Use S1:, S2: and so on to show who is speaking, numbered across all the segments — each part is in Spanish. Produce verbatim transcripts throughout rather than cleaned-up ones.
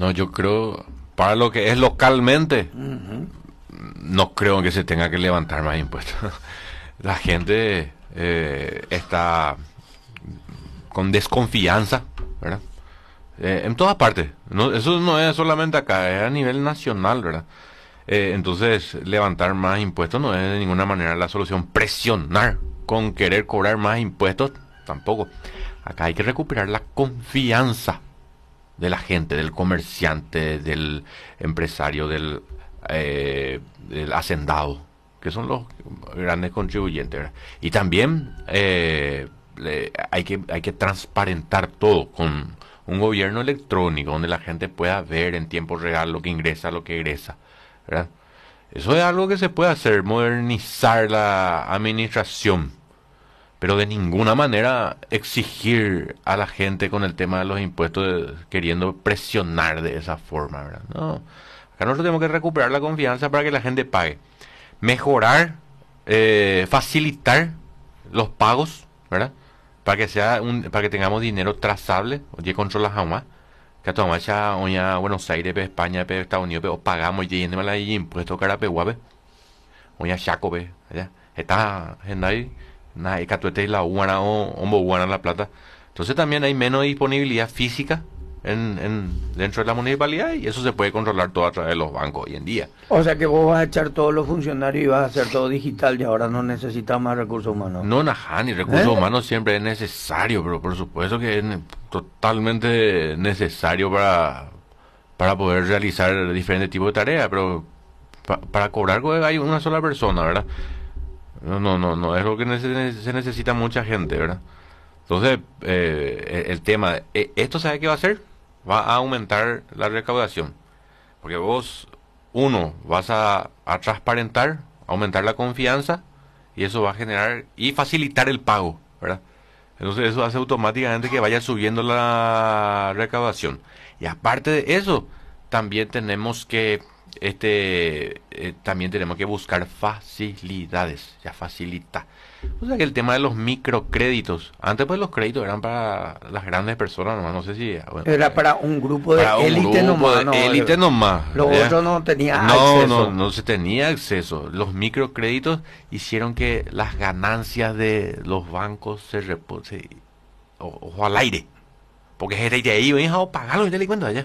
S1: No, yo creo, para lo que es localmente,
S2: Ujú.
S1: no creo que se tenga que levantar más impuestos. La gente eh, está con desconfianza, ¿verdad? Eh, en todas partes. No, eso no es solamente acá, es a nivel nacional, ¿verdad? Eh, entonces, levantar más impuestos no es de ninguna manera la solución. Presionar con querer cobrar más impuestos, tampoco. Acá hay que recuperar la confianza de la gente, del comerciante, del empresario, del, eh, del hacendado, que son los grandes contribuyentes, ¿verdad? Y también eh, le- hay que, hay que transparentar todo con un gobierno electrónico, donde la gente pueda ver en tiempo real lo que ingresa, lo que egresa, ¿verdad? Eso es algo que se puede hacer, modernizar la administración, pero de ninguna manera exigir a la gente con el tema de los impuestos, de- queriendo presionar de esa forma, ¿verdad? No, acá nosotros tenemos que recuperar la confianza para que la gente pague. Mejorar, eh, facilitar los pagos, ¿verdad? Para que sea un, para que tengamos dinero trazable, oye, controla jamás. Que tomamos ya oña Buenos Aires, pe España, pe Estados Unidos, pero pagamos y yendo la impuestos cara pe guape. Oña Chaco, pe, allá. Está en ahí, na y catuete la guana o ombo guana la plata. Entonces también hay menos disponibilidad física en, en dentro de la municipalidad y eso se puede controlar todo a través de los bancos hoy en día.
S2: O sea que vos vas a echar todos los funcionarios y vas a hacer todo digital y ahora no necesitas más recursos humanos.
S1: No, najá, ni recursos
S2: ¿Eh?
S1: humanos siempre es necesario, pero por supuesto que es ne- totalmente necesario para, para poder realizar diferentes tipos de tareas, pero pa- para cobrar pues, hay una sola persona, ¿verdad? No, no, no, no es lo que nece- se necesita mucha gente, ¿verdad? Entonces, eh, el el tema, eh, ¿esto sabe qué va a hacer? Va a aumentar la recaudación, porque vos, uno, vas a, a transparentar, aumentar la confianza, y eso va a generar y facilitar el pago, ¿verdad? Entonces eso hace automáticamente que vaya subiendo la recaudación. Y aparte de eso, también tenemos que este eh, también tenemos que buscar facilidades, ya facilita. O sea que el tema de los microcréditos, antes pues los créditos eran para las grandes personas, nomás, no sé si bueno,
S2: Era
S1: eh,
S2: para un grupo de
S1: para un
S2: élite
S1: grupo
S2: nomás,
S1: de
S2: no,
S1: élite
S2: eh,
S1: nomás.
S2: lo
S1: ¿Ya?
S2: otro no tenía
S1: No, no,
S2: acceso.
S1: no se tenía acceso. Los microcréditos hicieron que las ganancias de los bancos se repuse ojo al aire. Porque es de ahí, ven a pagarlo y te le cuento allá.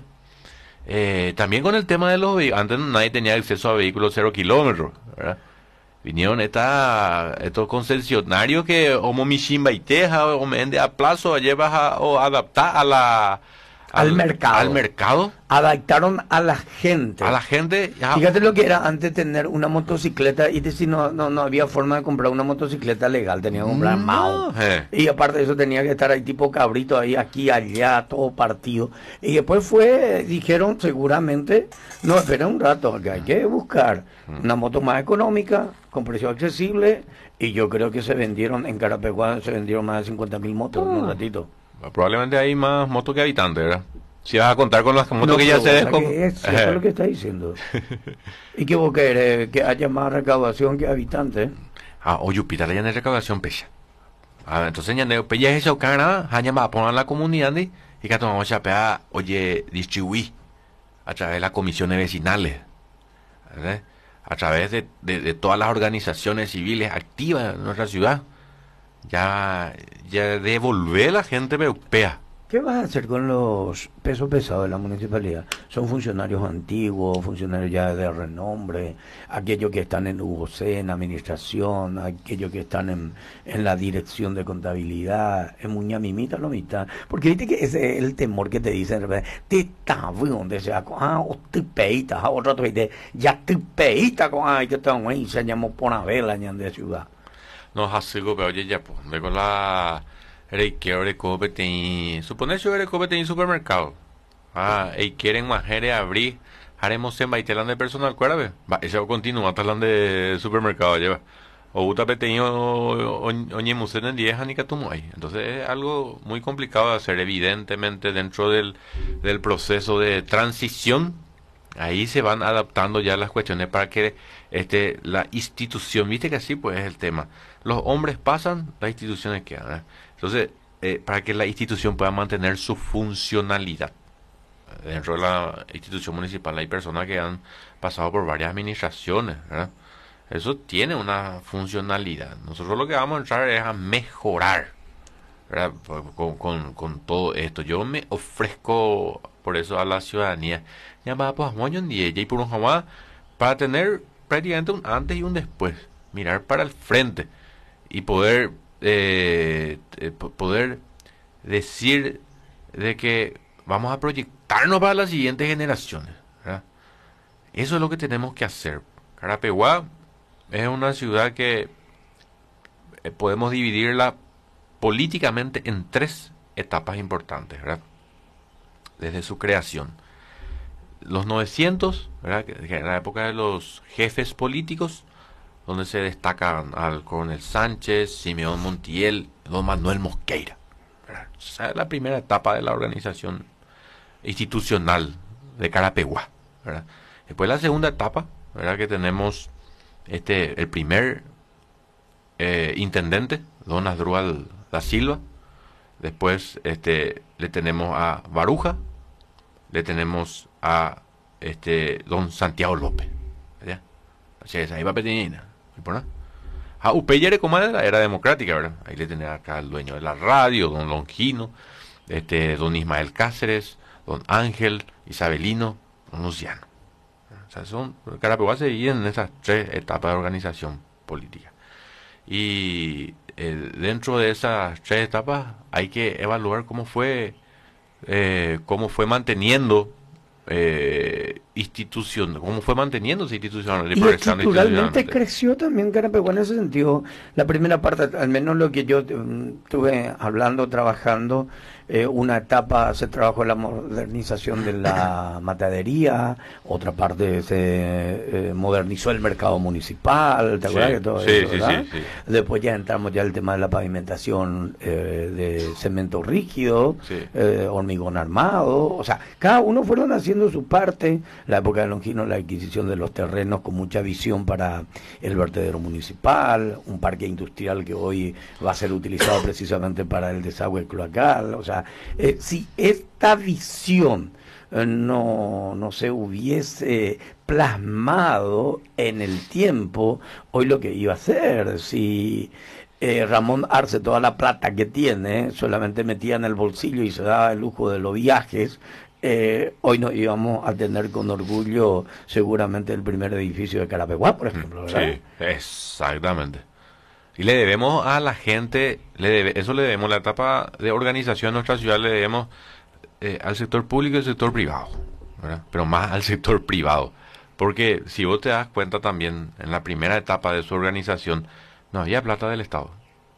S1: Eh, también con el tema de los vehículos, antes nadie tenía acceso a vehículos cero kilómetros, ¿verdad? Vinieron esta, estos concesionarios que como Mishimba y Teja o me vende a plazo, llevas a, o adaptar a la
S2: Al mercado.
S1: al mercado,
S2: Adaptaron a la gente.
S1: a la gente. Ya,
S2: Fíjate lo que era antes tener una motocicleta y decir no, no, no había forma de comprar una motocicleta legal, tenía que comprar Mao.
S1: no, eh.
S2: Y aparte de eso tenía que estar ahí tipo cabrito, ahí, aquí, allá, todo partido. Y después fue, dijeron seguramente, no, espera un rato, que hay que buscar una moto más económica, con precio accesible, y yo creo que se vendieron, en Carapeguá se vendieron más de cincuenta mil motos en un ratito.
S1: Probablemente hay más motos que habitantes, ¿verdad? Si vas a contar con las motos
S2: No,
S1: que ya
S2: pero
S1: se
S2: vos
S1: descom...
S2: sabés que es cierto lo que está diciendo. ¿Y qué vos querés? Que haya más recaudación que habitantes.
S1: Ah, o Jupiter ya no recaudación pecha. Ah, entonces ya no pecha es eso cara, ya va a poner la comunidad y que tomamos chapea, oye, distribuir a través de las comisiones vecinales, ¿verdad? A través de, de, de todas las organizaciones civiles activas en nuestra ciudad. Ya, ya devolver a la gente europea.
S2: ¿Qué vas a hacer con los pesos pesados de la municipalidad? Son funcionarios antiguos, funcionarios ya de renombre, aquellos que están en U C, en administración, aquellos que están en, en la dirección de contabilidad, en muña mimita, no mitad. Porque viste que ese es el temor que te dicen, te está donde sea, ah, o te peita, ah, otro te peita, ya te peita, ay, que te voy, se llamó por una vela, de ciudad.
S1: No, así que oye, ya, pues, de con la. Reiki, Orecope, tem. Suponer que o Orecope tem supermercado. Ah, y quieren más jere abrir. Haremos en Baitelan de personal, ¿cuál va? Ese continúa talán de supermercado, lleva. O Uta Peteño, Oñe Musen en diez, ni ahí. Entonces es algo muy complicado de hacer, evidentemente, dentro del, del proceso de transición. Ahí se van adaptando ya las cuestiones para que este la institución, viste que así pues es el tema. Los hombres pasan, las instituciones quedan, ¿eh? Entonces, eh, para que la institución pueda mantener su funcionalidad. dentro de la institución municipal hay personas que han pasado por varias administraciones, ¿verdad? Eso tiene una funcionalidad. Nosotros lo que vamos a entrar es a mejorar, ¿verdad? Con, con, con todo esto. Yo me ofrezco por eso a la ciudadanía. Ya va, pues, y por un jamás, para tener prácticamente un antes y un después. Mirar para el frente y poder, eh, eh, poder decir de que vamos a proyectarnos para las siguientes generaciones, ¿verdad? Eso es lo que tenemos que hacer. Carapeguá es una ciudad que eh, podemos dividirla políticamente en tres etapas importantes, ¿verdad? Desde su creación. Los novecientos, ¿verdad? Que en la época de los jefes políticos, donde se destacan al coronel Sánchez, Simeón Montiel, don Manuel Mosqueira, ¿verdad? Esa es la primera etapa de la organización institucional de Carapeguá, ¿verdad? Después la segunda etapa, ¿verdad? Que tenemos este el primer eh, intendente, don Asdrúbal da Silva. Después este le tenemos a Baruja, le tenemos a este don Santiago López, ¿verdad? Así es, ahí va pequeñina, ¿no? A Upeyere como era, era democrática, ¿verdad? Ahí le tenemos acá al dueño de la radio, don Longino, este don Ismael Cáceres, don Ángel Isabelino, don Luciano. O sea, son Carapeguá se divide en esas tres etapas de organización política. Y eh, dentro de esas tres etapas hay que evaluar cómo fue eh, cómo fue manteniendo eh, institución, cómo fue manteniéndose institucional
S2: y estructuralmente creció también Carapeguá en ese sentido. La primera parte, al menos lo que yo estuve hablando, trabajando, eh, una etapa se trabajó en la modernización de la matadería, otra parte se eh, modernizó el mercado municipal, ¿te acuerdas?
S1: Sí,
S2: que todo
S1: sí,
S2: eso,
S1: sí,
S2: ¿verdad?
S1: sí, sí.
S2: Después ya entramos ya el tema de la pavimentación eh, de cemento rígido,
S1: Sí.
S2: eh, hormigón armado, o sea, cada uno fueron haciendo su parte. La época de Longino, la adquisición de los terrenos con mucha visión para el vertedero municipal, un parque industrial que hoy va a ser utilizado precisamente para el desagüe cloacal. O sea, eh, si esta visión eh, no, no se hubiese plasmado en el tiempo, hoy lo que iba a hacer, si eh, Ramón Arce toda la plata que tiene solamente metía en el bolsillo y se daba el lujo de los viajes, Eh, hoy nos íbamos a tener con orgullo seguramente el primer edificio de Carapeguá, por ejemplo, ¿verdad?
S1: Sí, exactamente. Y le debemos a la gente, le debe, eso le debemos, la etapa de organización de nuestra ciudad le debemos eh, al sector público y al sector privado, ¿verdad? Pero más al sector privado. Porque si vos te das cuenta también, en la primera etapa de su organización, no había plata del Estado.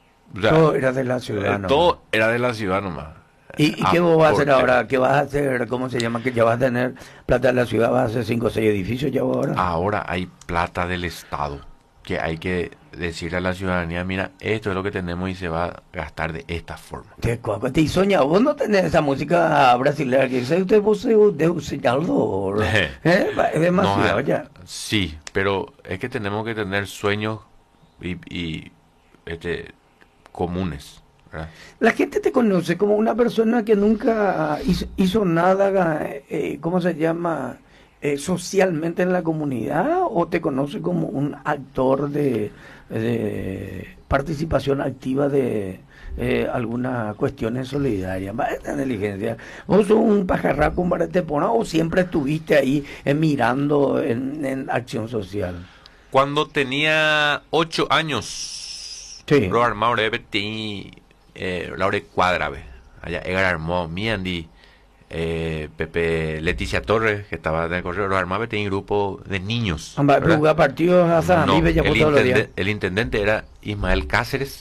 S1: O sea,
S2: todo era de la ciudad,
S1: eh,
S2: ¿no?
S1: todo era de la ciudad nomás.
S2: ¿Y, y qué vos vas a hacer ahora? ¿Qué vas a hacer? ¿Cómo se llama? Que ya vas a tener plata en la ciudad, vas a hacer cinco o seis edificios ya ahora.
S1: Ahora hay plata del Estado, que hay que decirle a la ciudadanía, mira, esto es lo que tenemos y se va a gastar de esta forma.
S2: ¿Qué cosa? ¿Te soña? Vos no tenés esa música brasileña que dice usted vos de un señalador. ¿Eh? Es demasiado
S1: No,
S2: ya.
S1: Sí, pero es que tenemos que tener sueños y, y este, comunes, ¿verdad?
S2: La gente te conoce como una persona que nunca hizo, hizo nada, eh, ¿cómo se llama? Eh, socialmente en la comunidad, o te conoce como un actor de, de participación activa de eh, algunas cuestiones solidarias. Va, esta inteligencia. ¿Vos sos un pajarraco, un baratepona, o siempre estuviste ahí eh, mirando en, en acción social?
S1: Cuando tenía ocho años,
S2: Sí.
S1: lo armaba de Betty, eh, Laure Cuadrave, allá Egar armó, Miandi, eh, Pepe Leticia Torres, que estaba en el correo, lo armaba, tenía un grupo de niños.
S2: Amba,
S1: ¿verdad?
S2: jugar partidos hasta
S1: No,
S2: a mí me llamó
S1: el,
S2: todos los días.
S1: intendente, el intendente era Ismael Cáceres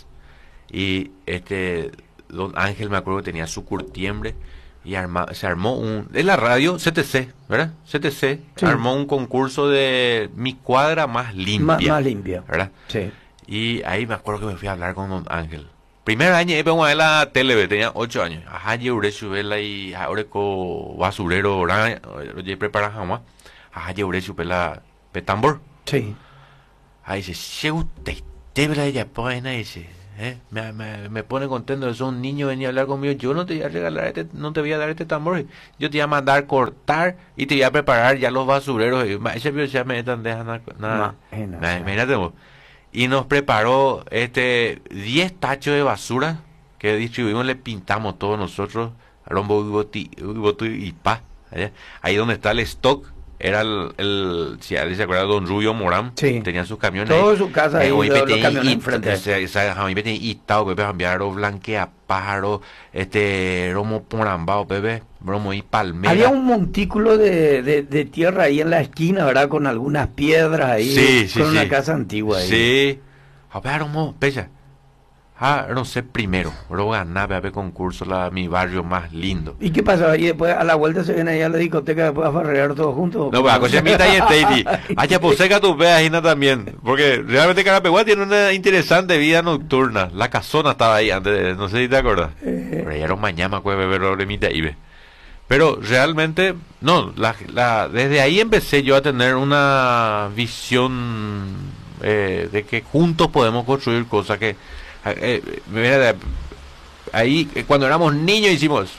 S1: y este don Ángel, me acuerdo que tenía su curtiembre y arma, se armó un, en la radio C T C, ¿verdad? C T C
S2: Sí.
S1: armó un concurso de mi cuadra más limpia,
S2: Más, más limpia.
S1: ¿verdad?
S2: Sí.
S1: Y ahí me acuerdo que me fui a hablar con don Ángel. Primer año, ahí vengo a ver la tele, tenía ocho años. Ajá, yo urechu vela y ahora con basurero, ¿verdad? Oye, prepara jamás. Ajá, yo urechu vela petambor.
S2: Sí.
S1: Ahí dice, si usted te vela ella, pues, dice. ¿eh? Me, me, me pone contento. Eso un niño venía a hablar conmigo. Yo no te voy a regalar este, no te voy a dar este tambor. Yo te voy a mandar cortar y te voy a preparar ya los basureros. Y, ese ya me están dejando nada. Imagínate vos. Y nos preparó este diez tachos de basura que distribuimos, le pintamos todos nosotros. Rombo y pa. Ahí donde está el stock. Era el, el si alguien se acuerda, don Rubio Morán,
S2: sí.
S1: Tenían sus camiones.
S2: Todo su casa ahí,
S1: eh,
S2: los, los camiones enfrente.
S1: A mí me tenía itao, bebé, cambiar blanquea pájaro, este, romo porambao, bebé, romo y palmera.
S2: Había un montículo de, de, de tierra ahí en la esquina, ¿verdad? Con algunas piedras ahí.
S1: Sí, sí,
S2: con
S1: sí.
S2: una casa antigua ahí.
S1: Sí. A ver, romo, pesa. Ah, no sé, primero, luego ganaba a ver concurso, la, mi barrio más lindo.
S2: ¿Y qué pasó? Y después a la vuelta se viene ahí a la discoteca después a farrear todos juntos.
S1: No, pues a Cochemita y Stady. Haya pues seca tu veas Gina también. Porque realmente Carapeguá tiene una interesante vida nocturna. La casona estaba ahí antes, de, no sé si te acuerdas. Eh. Pero ya era un mañana, pues, beber problemita y ve. Pero realmente, no, la, la, desde ahí empecé yo a tener una visión eh, de que juntos podemos construir cosas que... Eh, mira, ahí cuando éramos niños hicimos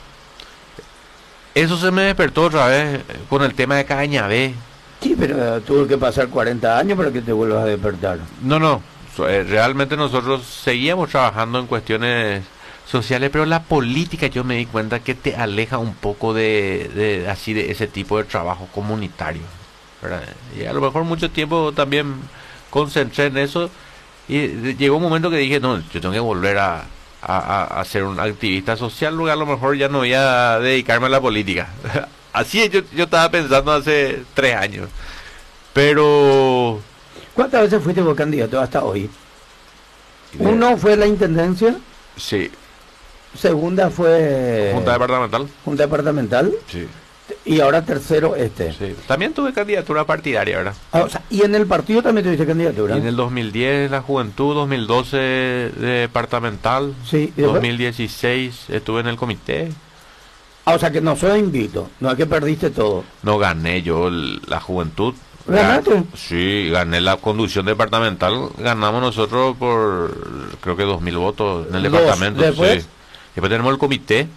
S1: eso. Se me despertó otra vez con el tema de Cañabé.
S2: Sí, pero tuvo que pasar cuarenta años para que te vuelvas a despertar.
S1: No, no, realmente nosotros seguíamos trabajando en cuestiones sociales, pero la política yo me di cuenta que te aleja un poco de, de así de ese tipo de trabajo comunitario, ¿verdad? Y a lo mejor mucho tiempo también concentré en eso. Y llegó un momento que dije, no, yo tengo que volver a, a, a ser un activista social, luego a lo mejor ya no voy a dedicarme a la política. Así yo, yo estaba pensando hace tres años. Pero...
S2: ¿Cuántas veces fuiste vos candidato hasta hoy? Uno fue la intendencia.
S1: Sí.
S2: Segunda fue...
S1: Junta departamental.
S2: Junta departamental.
S1: Sí.
S2: Y ahora tercero este.
S1: Sí. También tuve candidatura partidaria, ¿verdad?
S2: Ah, o sea, ¿y en el partido también tuviste candidatura?
S1: Y en el dos mil diez la juventud, dos mil doce departamental,
S2: sí, ¿y
S1: dos mil dieciséis estuve en el comité.
S2: Ah, o sea que no soy invito, no es que perdiste todo.
S1: No gané yo el, la juventud.
S2: ¿Ganaste?
S1: Gan, sí, gané la conducción departamental, ganamos nosotros por creo que dos mil votos en el
S2: Dos,
S1: departamento.
S2: ¿después?
S1: Sí. Después tenemos el comité.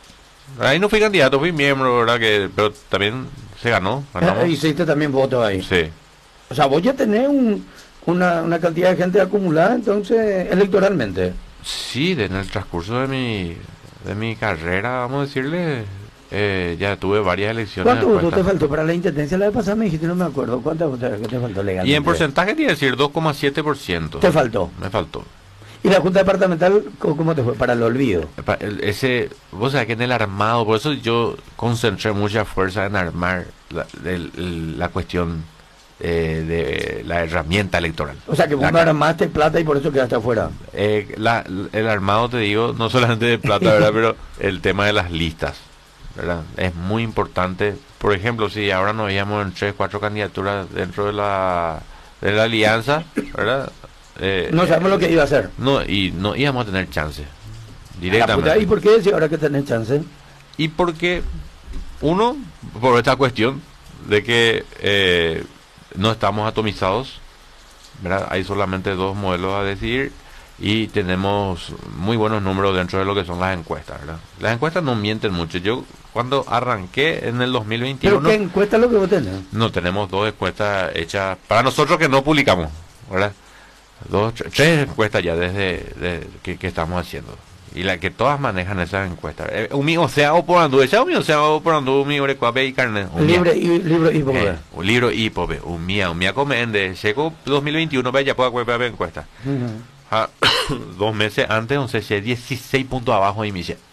S1: Ahí no fui candidato, fui miembro, ¿verdad? Que, pero también se ganó.
S2: Eh, hiciste también votos ahí.
S1: Sí.
S2: O sea, vos ya tenés un, una, una cantidad de gente acumulada, entonces, electoralmente.
S1: Sí, de, en el transcurso de mi de mi carrera, vamos a decirle, eh, ya tuve varias elecciones.
S2: ¿Cuántos votos te faltó para la intendencia? La vez pasada me dijiste, no me acuerdo. ¿Cuántos votos te faltó legalmente?
S1: Y en porcentaje tiene que decir dos coma siete por ciento.
S2: ¿Te faltó?
S1: Me faltó.
S2: ¿Y la Junta Departamental cómo te fue? Para el olvido.
S1: Ese, vos sabés que en el armado, por eso yo concentré mucha fuerza en armar la, el, la cuestión eh, de la herramienta electoral.
S2: O sea que vos no armaste plata y por eso quedaste afuera.
S1: Eh, la, el armado, te digo, no solamente de plata, ¿verdad? Pero el tema de las listas, ¿verdad? Es muy importante. Por ejemplo, si ahora nos veíamos en tres, cuatro candidaturas dentro de la, de la alianza, ¿verdad? Eh,
S2: no sabemos eh, lo que iba a hacer.
S1: No, y no íbamos a tener chance. Directamente.
S2: ¿Y por qué decir ahora que tenés chance?
S1: Y porque, uno, por esta cuestión de que eh, no estamos atomizados, ¿verdad? Hay solamente dos modelos a decidir y tenemos muy buenos números dentro de lo que son las encuestas, ¿verdad? Las encuestas no mienten mucho. Yo, cuando arranqué en el dos mil veintiuno...
S2: ¿Pero qué encuesta es lo que vos tenés?
S1: No, tenemos dos encuestas hechas para nosotros que no publicamos, ¿verdad? Dos, tres encuestas ya desde de, que, que estamos haciendo y la que todas manejan esas encuestas. Eh, un o sea o por andu, esa un o sea o por andu mi ore cuape y carne.
S2: Libre y libro y pobe.
S1: Eh, un libro y pobe, un mía, un mía comende. Llegó dos mil veintiuno vaya pueda cuape encuesta. Uh-huh. Ah, dos meses antes, once dieciséis puntos abajo y me dice.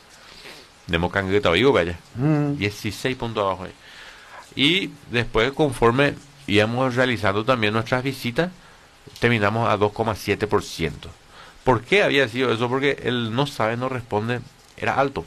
S1: Demos cangueta vivo vaya. Uh-huh. dieciséis puntos abajo. Y después conforme íbamos realizando también nuestras visitas terminamos a dos coma siete por ciento. ¿Por qué había sido eso? Porque el no sabe, no responde, era alto.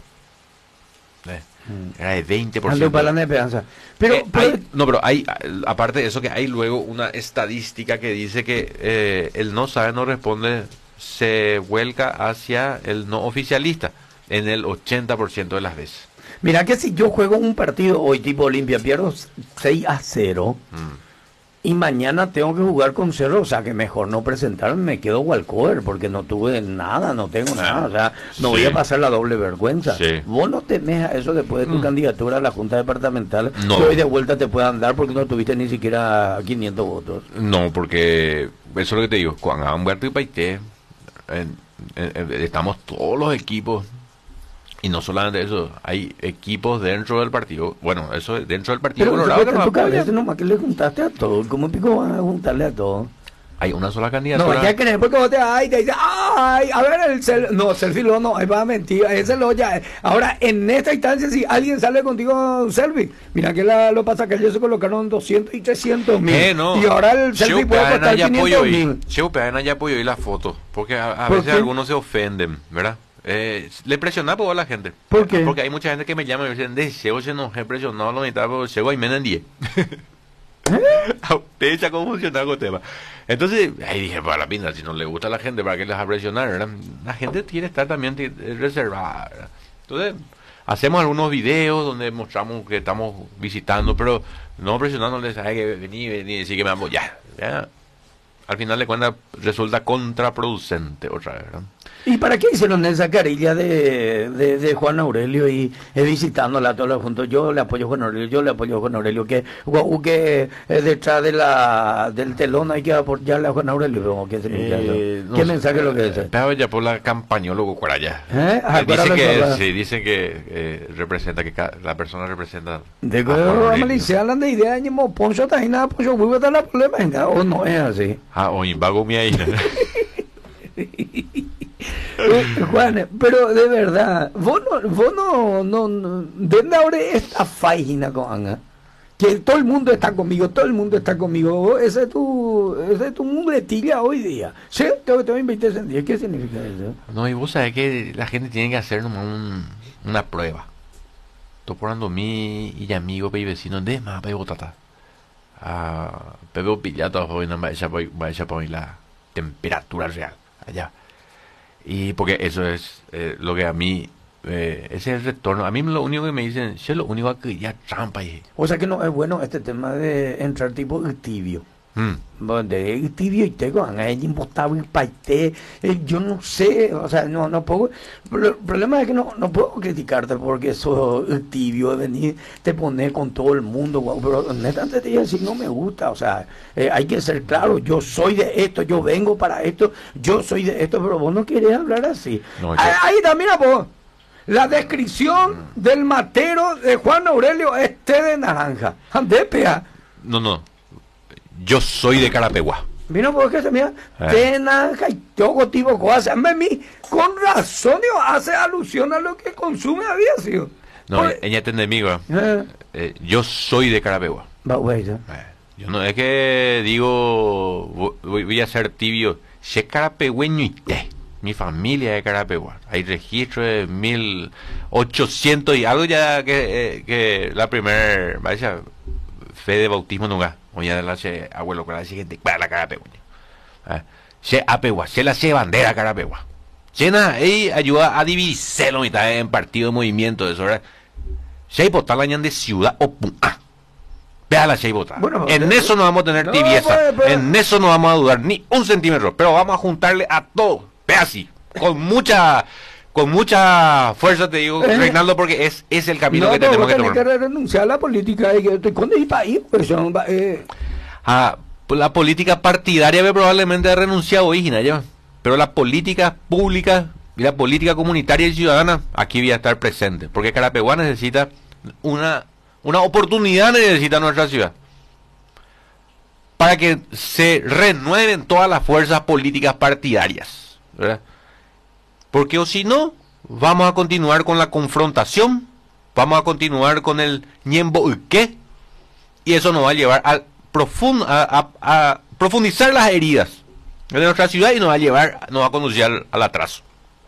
S1: Eh, era de veinte por ciento.
S2: Para la esperanza. Pero,
S1: eh,
S2: pero...
S1: Hay, no, pero hay, aparte de eso, que hay luego una estadística que dice que eh, el no sabe, no responde se vuelca hacia el no oficialista en el ochenta por ciento de las veces.
S2: Mira que si yo juego un partido hoy tipo Olimpia, pierdo seis a cero. Mm. y mañana tengo que jugar con Cerro, o sea que mejor no presentarme, me quedo walkover porque no tuve nada, no tengo nada, o sea, no
S1: Sí.
S2: voy a pasar la doble vergüenza.
S1: Sí.
S2: Vos no temes a eso después de tu
S1: Mm.
S2: candidatura a la Junta Departamental,
S1: No.
S2: que hoy de vuelta te puedan dar porque no tuviste ni siquiera quinientos votos.
S1: No, porque eso es lo que te digo, cuando Humberto y Paité, en- en- en- estamos todos los equipos, y no solamente eso, hay equipos dentro del partido, bueno, eso es dentro del Partido
S2: Pero eso
S1: Colorado
S2: está
S1: que
S2: en
S1: nos
S2: tu
S1: apoyan.
S2: cabeza nomás que le juntaste a todos, ¿cómo pico van a juntarle a todos?
S1: Hay una sola
S2: No,
S1: candidatura.
S2: ya crees porque vos te ay, te dice, ay, a ver el cel no, selfie lo no, ahí va a mentir, ese lo ya. Ahora, en esta instancia, si alguien sale contigo un selfie, mira que la, lo pasa que ellos se colocaron doscientos y trescientos mil.
S1: Eh, no.
S2: Y ahora el selfie
S1: Cheu
S2: puede
S1: Peana
S2: costar
S1: ya
S2: quinientos
S1: apoyó
S2: mil.
S1: ahí. Cheu Peana ya apoyó ahí la foto, porque a, a
S2: ¿Por
S1: veces
S2: qué?
S1: algunos se ofenden, ¿verdad? Eh, le presiona por la gente.
S2: ¿Por qué?
S1: Porque hay mucha gente que me llama y me dicen, de Cheu se nos presionó la mitad, pero Cheu ahí menos en diez. Te echa cómo funciona el tema. Entonces, ahí dije, para la pinta, si no le gusta a la gente, ¿para qué les va a presionar? ¿Verdad? La gente quiere estar también ti- reservada, ¿verdad? Entonces, hacemos algunos videos donde mostramos que estamos visitando, pero no presionándoles, hay que venir, venir, decir que me amo, ya, ya. Al final de cuentas, resulta contraproducente otra vez, ¿verdad?
S2: ¿Y para qué hicieron esa carilla de, de, de Juan Aurelio y eh, visitándola todos juntos? Yo le apoyo a Juan Aurelio, yo le apoyo a Juan Aurelio, que, guau, que eh, detrás de la, del telón hay que apoyarle a Juan Aurelio. ¿Pero ¿Qué significa eso?
S1: Eh, no
S2: ¿Qué
S1: sé.
S2: mensaje es lo que es?
S1: Pero ya por la campañólogo por allá.
S2: ¿Eh? Ah,
S1: Eh, dice
S2: acuérdate
S1: que,
S2: por la-
S1: sí, dice que eh, representa, que ca- la persona representa
S2: De
S1: a Juan Aurelio.
S2: que se hablan de ideas, y mo poncho está ahí nada, pues yo voy a dar la problema, venga, o no es así.
S1: Ah, o invago mi ahí.
S2: Eh, Juan, pero de verdad, vos no, vos no, no, no ¿de ahora esta página con Anga? Que todo el mundo está conmigo, todo el mundo está conmigo, vos, ese es tu, ese es tu muletilla hoy día. Sí, te, te voy a invitar ese día, ¿qué significa eso?
S1: No, y vos sabés que la gente tiene que hacer nomás un- una prueba. Estoy probando mi y amigo y vecino de más para botata. Ah, pero pillato hoy no me echa por me echa por ahí la temperatura real allá. Y porque eso es eh, lo que a mí eh, ese es el retorno. A mí lo único que me dicen, "Che, lo único que ya trampa y
S2: O sea que no es bueno este tema de entrar tipo tibio.
S1: mm,
S2: Donde tibio y tengo a impostable paité, eh, yo no sé, o sea, no no puedo, pero el problema es que no no puedo criticarte porque eso es tibio de venir, te poner con todo el mundo, guau, pero neta te digo decir no me gusta, o sea, eh, hay que ser claro, yo soy de esto, yo vengo para esto, yo soy de esto, pero vos no querés hablar así.
S1: No, yo-
S2: ahí, ahí está, mira vos, la descripción del matero de Juan Aurelio es té de naranja, ande pea.
S1: no, no. Yo soy de Carapegua.
S2: Vino porque se mira,
S1: Eh.
S2: de naranja y todo tipo de cosas. A mí, con razón, digo, hace alusión a lo que consume había sido.
S1: No,
S2: Pues-
S1: ella te enemigo.
S2: Eh,
S1: Eh, yo soy de Carapegua.
S2: va, güey, ya.
S1: Eh, Yo no es que digo vo- voy, voy a ser tibio. Sé carapegüeño y te. Mi familia es de Carapegua. Hay registro de mil ochocientos y algo ya que, eh, que la primer vaya fe de bautismo nunca. Oye, de la che, abuelo con la siguiente para la Carapegüeña. Eh, Se apegua, se la se bandera Carapegua. Chena y ayuda a dividirlo mitad en partido de movimiento de eso, ¿verdad? Se hay votar la ñan de ciudad o pum. Ah. Vea la Cheibota.
S2: Bueno,
S1: en
S2: pero-
S1: eso no vamos a tener
S2: No,
S1: tibieza.
S2: pues, pero-
S1: En eso no vamos a dudar ni un centímetro. Pero vamos a juntarle a todo. Vea así. Con mucha con mucha fuerza te digo,
S2: Eh.
S1: Reinaldo, porque es, es el camino
S2: No,
S1: que
S2: pero
S1: tenemos
S2: vos
S1: que
S2: tenés
S1: tomar.
S2: que renunciar a la política. Y que, ¿cuándo ir país? Pues, son, va, eh,
S1: Ah, pues la política partidaria ve probablemente ha renunciado hoy, ya. Pero la política pública y la política comunitaria y ciudadana, aquí voy a estar presente. Porque Carapeguá necesita una, una oportunidad, necesita nuestra ciudad. Para que se renueven todas las fuerzas políticas partidarias, ¿verdad? Porque o si no, vamos a continuar con la confrontación, vamos a continuar con el ñembo y qué, y eso nos va a llevar a, profund, a, a- a profundizar las heridas de nuestra ciudad y nos va a llevar, nos va a conducir al, al atraso.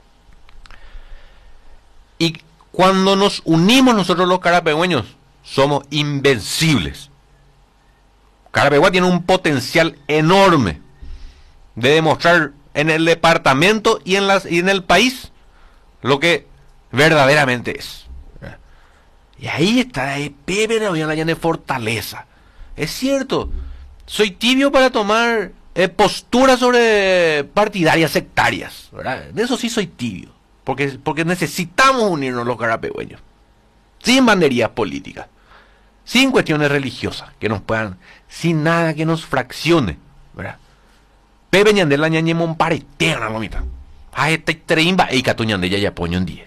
S1: Y cuando nos unimos nosotros los carapegüeños, somos invencibles. Carapegua tiene un potencial enorme de demostrar en el departamento y en, las, y en el país lo que verdaderamente es. Y ahí está, eh, Pepe de fortaleza. Es cierto, Soy tibio para tomar eh, posturas sobre partidarias sectarias, ¿verdad? De eso sí soy tibio, porque, porque necesitamos unirnos los carapegüeños, sin banderías políticas, sin cuestiones religiosas que nos puedan, sin nada que nos fraccione, ¿verdad? Pepe ñandela ñañemon paretena, mamita. Ay, este treimba, y catuñande ya ya poño en diez.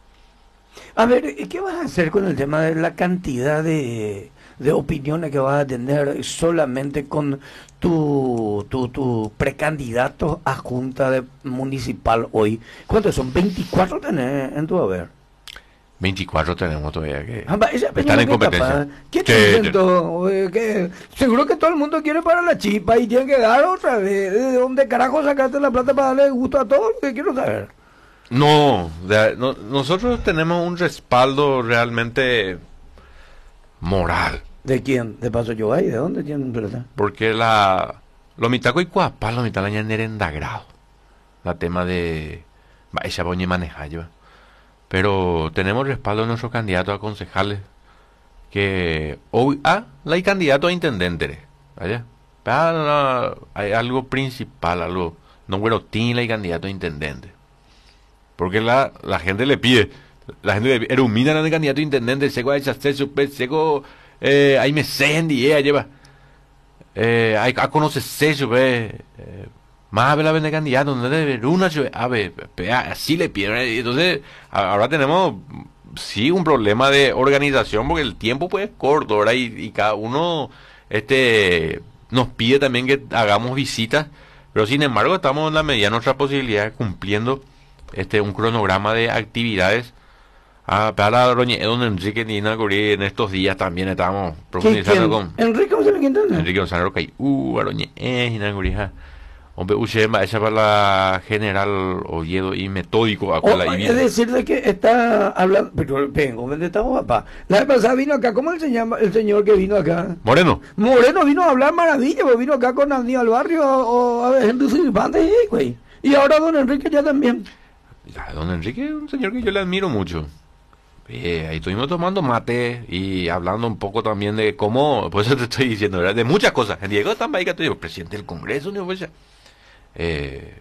S2: A ver, ¿qué vas a hacer con el tema de la cantidad de, de opiniones que vas a tener solamente con tu, tu, tu precandidato a junta de municipal hoy? ¿Cuántos son? ¿veinticuatro tenés en tu haber?
S1: veinticuatro tenemos todavía que
S2: Ah, esa
S1: están en competencia.
S2: ¿Qué te inventó? ¿Qué? Seguro que todo el mundo quiere para la chipa y tiene que dar otra vez. ¿De dónde carajo sacaste la plata para darle gusto a todos? ¿Qué quiero saber?
S1: No, de, no, nosotros tenemos un respaldo realmente moral.
S2: ¿De quién? ¿De Paso Yobay? ¿De dónde tienen plata?
S1: Porque la lo mitaco y cuapá, lo mitad la ña nerendagrado. La tema de va ella boñe manejar yo. Pero tenemos respaldo de nuestros candidatos a concejales que hoy ah, la hay candidato a intendente, ¿vaya? Pero no, hay algo principal, algo no bueno, tiene la candidato a intendente. Porque la, la gente le pide, la gente le erumina al candidato a intendente, seco hay chaste super, seco eh, hay mesendi, ella lleva eh, hay a conocer sello, ve eh, más a la vende candidato, no debe una a ver, así le piden. Entonces, ahora tenemos sí un problema de organización porque el tiempo pues es corto, ¿verdad? Y, y cada uno este nos pide también que hagamos visitas, pero sin embargo estamos en la medida de nuestra posibilidad cumpliendo este un cronograma de actividades. Ah, para doña don Enrique Nina Curí en estos días también estamos profundizando con
S2: Enrique González Quintana.
S1: Enrique González Rocay, uh, doña Nina Curí, hombre, Uchema, esa para la general Oviedo y metódico.
S2: Oh, la es decir, de que está hablando, pero vengo, ¿dónde estamos, papá? La vez pasada vino acá, ¿cómo se llama el señor que vino acá?
S1: Moreno.
S2: Moreno vino a hablar maravilla, pues vino acá con Aníbal Barrio o a ver, gente silbante, güey. Y ahora don Enrique ya también.
S1: Ya, don Enrique es un señor que yo le admiro mucho. Eh, ahí estuvimos tomando mate y hablando un poco también de cómo, por eso te estoy diciendo, ¿verdad? De muchas cosas. En Diego Tambaica, tú digo, presidente del Congreso, ¿no? Pues, eh,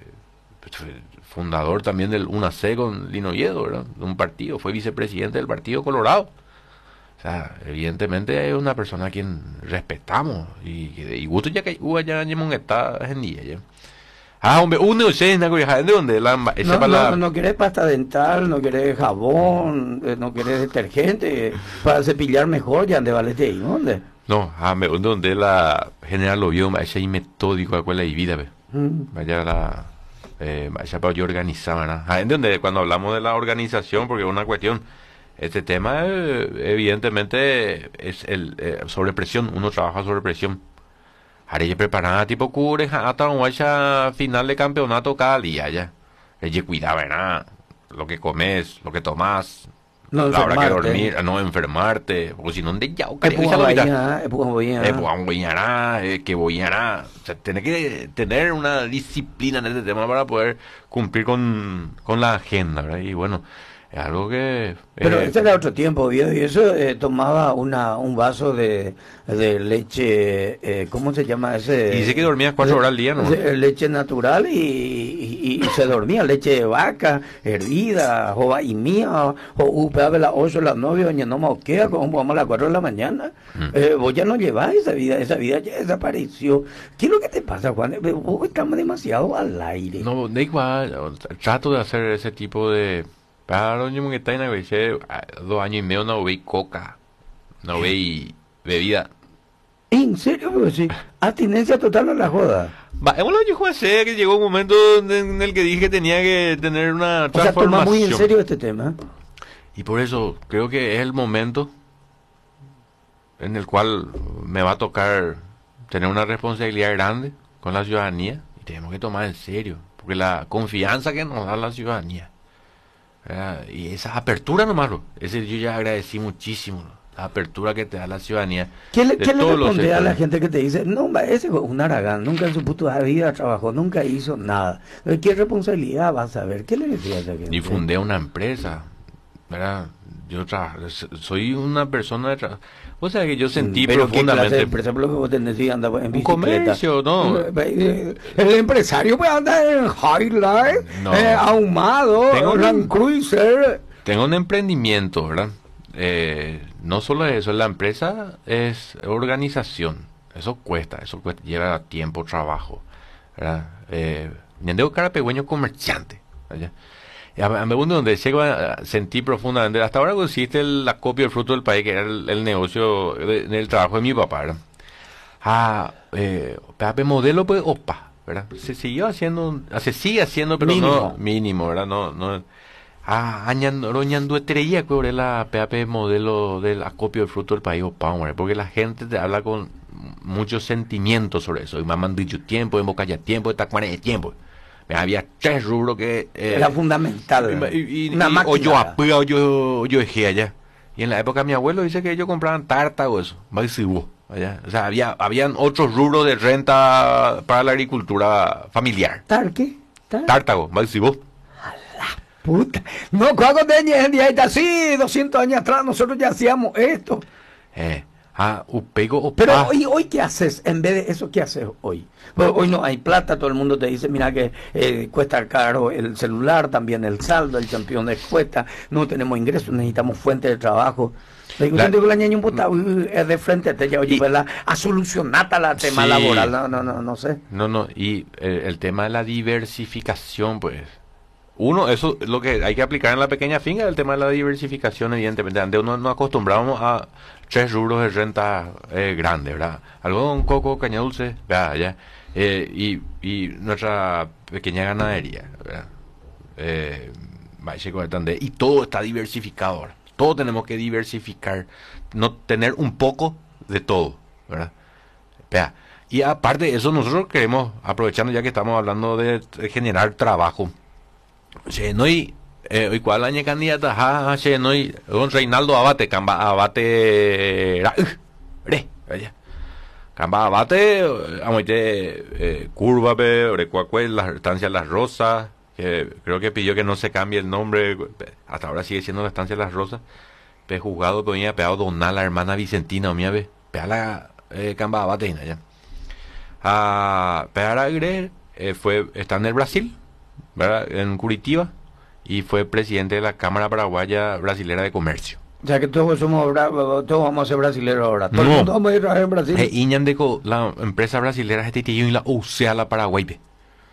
S1: fundador también del U N A C con Lino Oviedo, ¿verdad? De un partido, fue vicepresidente del Partido Colorado. O sea, evidentemente es una persona a quien respetamos y, y gusto ya que hubo allá en está en día ya. Ah, hombre, uno de ¿de dónde? La,
S2: no, no, la... no querés pasta dental, no querés jabón, no querés detergente para cepillar mejor, ya de valete ahí, ¿dónde?
S1: No, ah, me donde la general Oviedo, ese metódico a cuál y vida, ve. Mm. Vaya la eh, vaya para yo organizar, ¿verdad? Ah, donde cuando hablamos de la organización, porque es una cuestión, este tema eh, evidentemente es el eh, sobre presión, uno trabaja sobre presión. Haré preparada tipo cure hasta un final de campeonato cada día ya. Ella cuida, ¿verdad? Lo que comes, lo que tomas, no la hora que dormir, no enfermarte, porque si no de ya, que voy a o sea, tiene que tener una disciplina en este tema para poder cumplir con, con la agenda, ¿verdad? Y bueno, es algo que...
S2: Pero
S1: eh,
S2: este era otro tiempo, ¿vio? Y eso eh, tomaba una un vaso de, de leche, eh, ¿cómo se llama ese?
S1: Y dice que dormía cuatro horas al día, ¿no?
S2: De, leche natural y, y, y se dormía, leche de vaca, hervida, jova y mía, o upea la ocho, la novia, doña no moquea, como vamos a las cuatro de la mañana. Mm. Eh, vos ya no llevás esa vida, esa vida ya desapareció. ¿Qué es lo que te pasa, Juan? Vos estás demasiado al aire.
S1: No, da igual, trato de hacer ese tipo de... Pero yo me está en dos años y medio no veí coca, no veí bebida.
S2: ¿En serio? Pero sí, abstinencia total no la joda.
S1: Va, es bueno, yo sé que llegó un momento en el que dije que tenía que tener una transformación.
S2: O sea, toma muy en serio este tema.
S1: Y por eso creo que es el momento en el cual me va a tocar tener una responsabilidad grande con la ciudadanía y tenemos que tomar en serio, porque la confianza que nos da la ciudadanía, ¿verdad? Y esa apertura nomás, ese yo ya agradecí muchísimo, ¿no? La apertura que te da la ciudadanía.
S2: ¿Qué le, ¿qué le responde a la gente que te dice, no, ese es un aragán, nunca en su puta vida trabajó, nunca hizo nada? ¿Qué responsabilidad vas a ver? ¿Qué le decías a la gente?
S1: Y fundé una empresa, ¿verdad? yo tra- soy una persona de tra- o sea que yo sentí
S2: Pero ¿qué clase de
S1: profundamente
S2: empresa? Por lo que vos tenés si anda en
S1: un
S2: bicicleta.
S1: comercio, ¿no?
S2: El empresario puede andar en Highlight,
S1: No.
S2: eh, ahumado,
S1: Tengo un-
S2: Land Cruiser.
S1: Tengo un emprendimiento, ¿verdad? Eh, no solo eso, la empresa es organización. Eso cuesta, eso cuesta, lleva tiempo, trabajo, ¿verdad? Eh, Ñandeo cara pequeño comerciante, ¿verdad? Y a, a me gusta donde llego a, a sentir profundamente. Hasta ahora consiste el acopio del fruto del país, que era el, el negocio de- del trabajo de mi papá, ¿verdad? Ah, eh, P modelo, pues, opa, ¿verdad? Se siguió haciendo, se sigue haciendo, pero
S2: Mínimo.
S1: no mínimo, ¿verdad? No, no. Ah, añando, ñando estrella, que la P A P modelo del acopio del fruto del país, opa, hombre, porque la gente te habla con muchos sentimientos sobre eso. Y me han dicho tiempo, en boca ya tiempo, esta cuarenta de tiempo. Me había tres rubros que eh,
S2: Era fundamental.
S1: y, y,
S2: Una
S1: y-
S2: máquina.
S1: o yo apura o yo, yo dejé allá. Y en la época mi abuelo dice que ellos compraban tarta o eso, maicibo, allá. O sea, había, habían otros rubros de renta para la agricultura familiar.
S2: ¿Tar qué? ¿Tar?
S1: Tártago, maicibo.
S2: Puta. No, cuando tenía está así, doscientos años atrás, nosotros ya hacíamos esto.
S1: Eh, ah, upego o
S2: Pero
S1: pa.
S2: hoy, hoy ¿qué haces? En vez de eso, ¿qué haces hoy? Pues hoy no hay plata, todo el mundo te dice, mira que eh, cuesta caro el celular, también el saldo, el campeón de cuesta, no tenemos ingresos, necesitamos fuente de trabajo. Le digo,
S1: La-
S2: "Siento que la ñaña un puta, uh, es de frente, te llevo,
S1: Y-
S2: ¿verdad? A solucionar la tema
S1: Sí.
S2: laboral, no, no, no, no sé.
S1: No, no, y eh, el tema de la diversificación, pues. Uno, eso es lo que hay que aplicar en la pequeña finca, el tema de la diversificación, evidentemente. Antes uno nos acostumbrábamos a tres rubros de renta eh, grande, ¿verdad? Algodón, coco, caña dulce, ¿verdad? Ya. Eh, y, y nuestra pequeña ganadería, ¿verdad? Eh, Valle Coretandé, y todo está diversificado ahora. Todo tenemos que diversificar, no tener un poco de todo, ¿verdad? Vea, y aparte de eso, nosotros queremos, aprovechando ya que estamos hablando de, de generar trabajo, che, no hay, eh, hoy cuál año candidata, ja, che, no hay, don Reinaldo Abate, camba, abate, ra, uh, re, vaya, camba, abate, amoite, eh, curva, pe, orecuacue, la estancia Las Rosas, que creo que pidió que no se cambie el nombre, hasta ahora sigue siendo la estancia Las Rosas, pe, juzgado, pe, venía pegado donar la hermana Vicentina, o mía, ve, pega la, eh, camba, abate, ya. A Peara eh, fue, está en el Brasil, ¿verdad? En Curitiba, y fue presidente de la Cámara Paraguaya Brasilera de Comercio.
S2: O sea que todos somos bra- todos vamos a ser brasileños ahora. Todo
S1: No.
S2: el mundo vamos a ir a trabajar en Brasil.
S1: Eh, Iñan de co- la empresa brasilera este tío y la U C A la Paraguay. pe.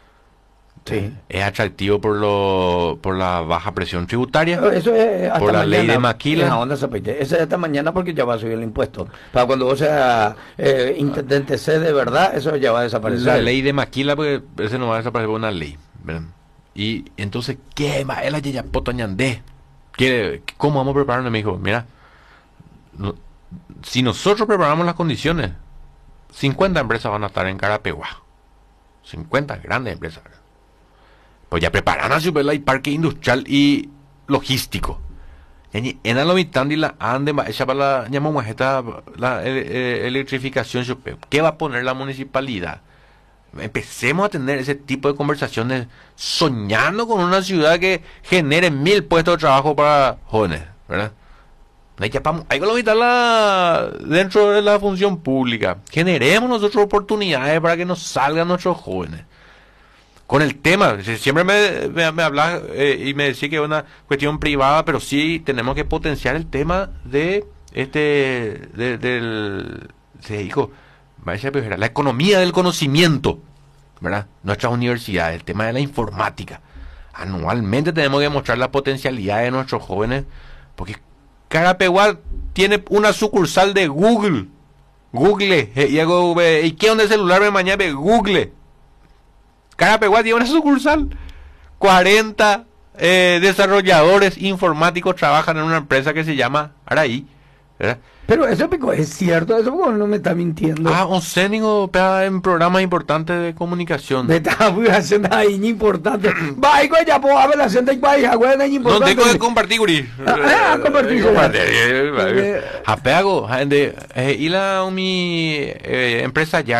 S2: Sí.
S1: Es atractivo por lo por la baja presión tributaria.
S2: Eso es hasta
S1: Por la
S2: mañana,
S1: ley de Maquila.
S2: en la onda Zapaite. Esa es hasta mañana porque ya va a subir el impuesto. Para cuando vos seas eh, intendente C de verdad, eso ya va a desaparecer.
S1: La ley de Maquila, porque ese no va a desaparecer por una ley, ¿verdad? Y entonces, ¿qué más? El ayapoto ñandé. ¿Quiere- ¿Cómo vamos a prepararnos? Me dijo, mira, no- si nosotros preparamos las condiciones, cincuenta empresas van a estar en Carapeguá. cincuenta grandes empresas. Pues ya preparan a su y parque industrial y logístico. En en la mitad de la ande esa para la llamamos esta la eh, eh, electrificación. ¿Qué va a poner la municipalidad? Empecemos a tener ese tipo de conversaciones soñando con una ciudad que genere mil puestos de trabajo para jóvenes, ¿verdad? Hay que pam- hay que limitarla dentro de la función pública. Generemos nosotros oportunidades para que nos salgan nuestros jóvenes. Con el tema, si- siempre me, me, me hablas eh, y me decís que es una cuestión privada, pero sí tenemos que potenciar el tema de este, de, del, se dijo, vaya, pues, era la economía del conocimiento, ¿verdad? Nuestras universidades, el tema de la informática. Anualmente tenemos que mostrar la potencialidad de nuestros jóvenes, porque Carapeguá tiene una sucursal de Google. Google, eh, y hago, eh, ¿y qué onda el celular me mañana? Ve, Google. Carapeguá tiene una sucursal. cuarenta eh, desarrolladores informáticos trabajan en una empresa que se llama Araí, ¿verdad?
S2: Pero eso pico, es cierto, eso pico, no me está mintiendo.
S1: Ah, un cénigo en programas importantes de comunicación.
S2: Me está haciendo ahí importante. Va, y ya puedo ver la gente y vaya, güey, es
S1: No
S2: importante.
S1: tengo que compartir, Guri.
S2: Ah, ah, compartir.
S1: Compartir. Apego, de, eh, y la mi eh, empresa Yara,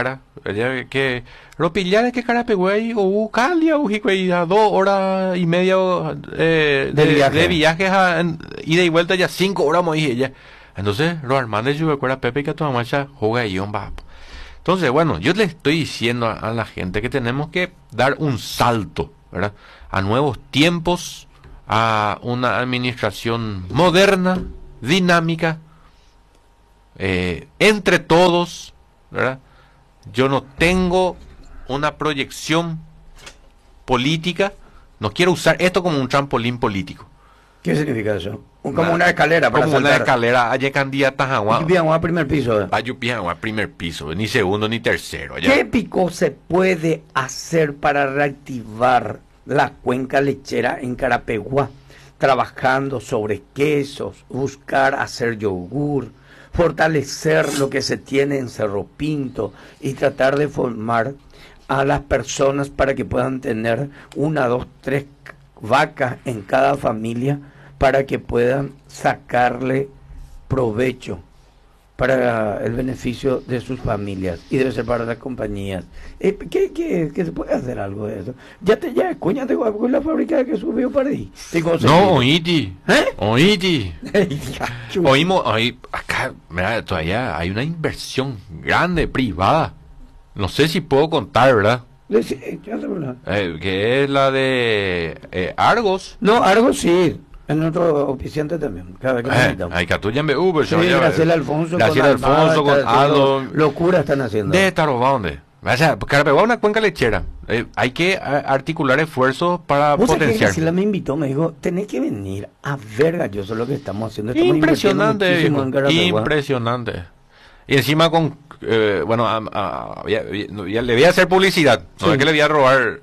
S1: Ya que Ropillares que Carapegüey o Calia o Jicuey a dos horas y media eh, de,
S2: De viaje.
S1: de viajes a en- ida y vuelta ya cinco horas mo dije ella. Entonces, los hermanos yo recuerda Pepe que a toda marcha juega y va. Entonces, bueno, yo le estoy diciendo a, a la gente que tenemos que dar un salto, ¿verdad? A nuevos tiempos, a una administración moderna, dinámica, eh, entre todos, ¿verdad? Yo no tengo una proyección política, no quiero usar esto como un trampolín político.
S2: ¿Qué significa eso? Un- como
S1: Una-
S2: una escalera para
S1: Como una
S2: saltar.
S1: escalera, hay candidatas a
S2: Y bien, vamos al primer piso. eh.
S1: a primer piso, ni segundo ni tercero. allá.
S2: ¿Qué pico se puede hacer para reactivar la cuenca lechera en Carapeguá? Trabajando sobre quesos, buscar hacer yogur, fortalecer lo que se tiene en Cerro Pinto y tratar de formar a las personas para que puedan tener una, dos, tres vacas en cada familia para que puedan sacarle provecho para el beneficio de sus familias y debe ser para las compañías. Eh, ¿qué, qué, qué se puede hacer algo de eso? Ya te ya, coña, te con la fábrica que subió para ahí. Tengo
S1: No, oíti,
S2: ¿Eh?
S1: oíti.
S2: Oíste.
S1: Oímos, oí, acá, mira, todavía hay una inversión grande, privada. No sé si puedo contar, ¿verdad? Eh, que es la de eh, Argos.
S2: No, algo sí. En otro oficiante también. Cada vez que
S1: Eh,
S2: necesitamos.
S1: hay que tú ya me Uber,
S2: Sí,
S1: yo ya-
S2: Graciela Alfonso
S1: Graciela
S2: con Almada,
S1: Alfonso con
S2: está haciendo-
S1: Aldo.
S2: Locura están haciendo.
S1: De Tarobá, ¿dónde? O sea, Carapeguá es una cuenca lechera. Eh, hay que a- articular esfuerzos para
S2: Vos sabés que
S1: potenciar.
S2: Graciela me invitó, me dijo, tenés que venir a ver, Galloso, lo que estamos haciendo. Estamos
S1: Impresionante,
S2: invirtiendo muchísimo
S1: viejo,
S2: en Carapeguá.
S1: impresionante. Y encima con, eh, bueno, a- a- ya- ya- ya le voy a hacer publicidad, no
S2: Sí.
S1: es que le voy a robar,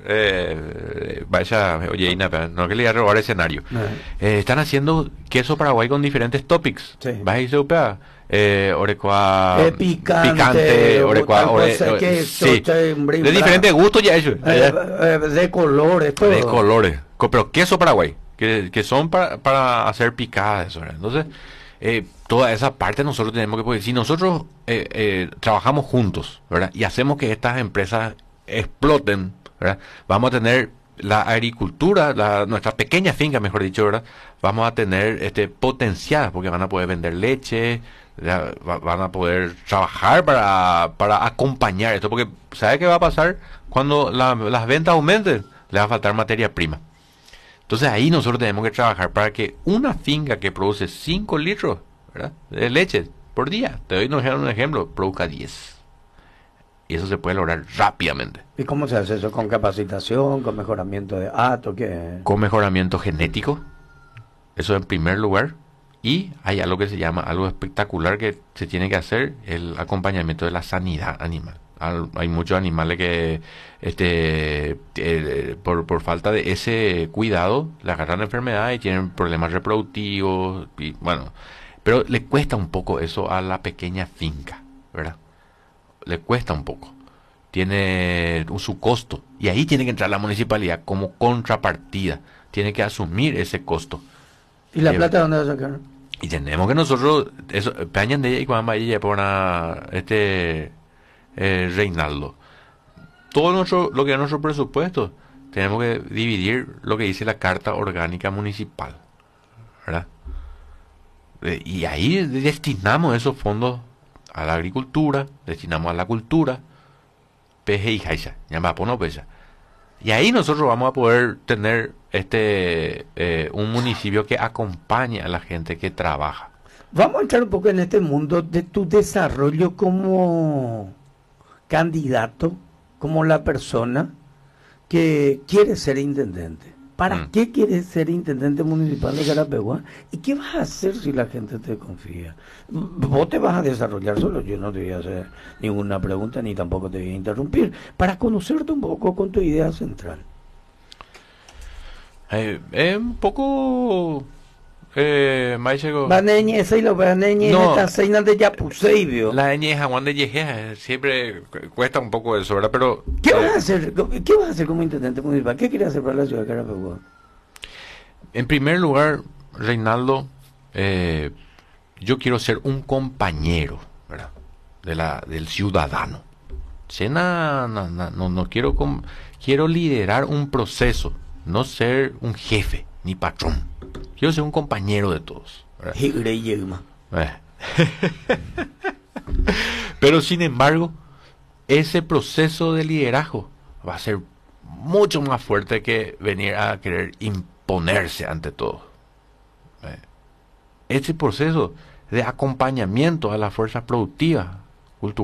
S1: eh, vaya, oye, Ina, no es que le voy a robar escenario.
S2: Ajá.
S1: Eh, están haciendo queso paraguay con diferentes topics.
S2: Sí.
S1: Vas a irse upea, eh, orecua,
S2: Eh, picante,
S1: picante, orecua,
S2: algo
S1: ore-
S2: sé
S1: ore-
S2: que
S1: sí.
S2: esto, hombre,
S1: De diferentes gustos ya eso.
S2: Eh, eh, de colores, todo.
S1: De colores, Co- pero queso paraguay, que, que son para, para hacer picadas, eso, ¿verdad? Entonces, eh, toda esa parte nosotros tenemos que, porque si nosotros eh, eh, trabajamos juntos, ¿verdad? Y hacemos que estas empresas exploten, ¿verdad? Vamos a tener la agricultura, la, nuestra pequeña finca, mejor dicho, ¿verdad? Vamos a tener este potencial, porque van a poder vender leche, ya, va- van a poder trabajar para, para acompañar esto, porque ¿sabe qué va a pasar cuando la- las ventas aumenten? Le va a faltar materia prima. Entonces ahí nosotros tenemos que trabajar para que una finca que produce cinco litros, ¿verdad?, de leche por día, te doy un un ejemplo, produzca diez. Y eso se puede lograr rápidamente.
S2: ¿Y cómo se hace eso? ¿Con capacitación, con mejoramiento de acto? ¿Qué?
S1: Con mejoramiento genético, eso en primer lugar. Y hay algo que se llama, algo espectacular que se tiene que hacer, el acompañamiento de la sanidad animal. Al- Hay muchos animales que, este, eh, por, por falta de ese cuidado, le agarran enfermedades y tienen problemas reproductivos. Y, bueno, pero le cuesta un poco eso a la pequeña finca, ¿verdad? Le cuesta un poco. Tiene un- su costo. Y ahí tiene que entrar la municipalidad como contrapartida. Tiene que asumir ese costo.
S2: ¿Y la
S1: Eh,
S2: plata dónde la sacaron?
S1: Y tenemos que nosotros, eso, Peñan de ella y cuando ella por una, este, eh, Reinaldo. Todo nuestro, lo que es nuestro presupuesto, tenemos que dividir lo que dice la Carta Orgánica Municipal, ¿verdad? Eh, y ahí destinamos esos fondos a la agricultura, destinamos a la cultura, peje y jaiza, llama pono pesa. Y ahí nosotros vamos a poder tener este eh, un municipio que acompañe a la gente que trabaja.
S2: Vamos a entrar un poco en este mundo de tu desarrollo como candidato, como la persona que quiere ser intendente. ¿Para
S1: Mm.
S2: qué quieres ser intendente municipal de Carapeguá? ¿Y qué vas a hacer si la gente te confía? Vos te vas a desarrollar solo, yo no te voy a hacer ninguna pregunta ni tampoco te voy a interrumpir, para conocerte un poco con tu idea central.
S1: Eh, es un poco eh, más llegó-
S2: Baneñe, ese y lo baneñe,
S1: No.
S2: esta cena de Yapuseibio.
S1: la ñeja Juan de Yejea siempre cu- cuesta un poco eso, ¿verdad? Pero
S2: ¿Qué
S1: eh,
S2: vas a hacer? ¿Qué vas a hacer como intendente municipal? ¿Qué quieres hacer para la ciudad de Carapeguá?
S1: en primer lugar, Reinaldo, eh, yo quiero ser un compañero, ¿verdad?, de la, del ciudadano. Sena, no, no, no, no quiero, com- quiero liderar un proceso, no ser un jefe ni patrón. Quiero ser un compañero de todos, ¿verdad?
S2: Higre Yegma.
S1: Eh. Pero sin embargo, ese proceso de liderazgo va a ser mucho más fuerte que venir a querer imponerse ante todo. Eh. Ese proceso de acompañamiento a las fuerzas productivas